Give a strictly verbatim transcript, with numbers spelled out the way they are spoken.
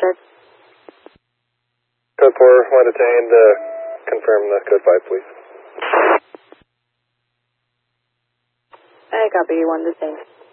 check. Code four, one detained. Uh, confirm the code five, please. I copy, one detained.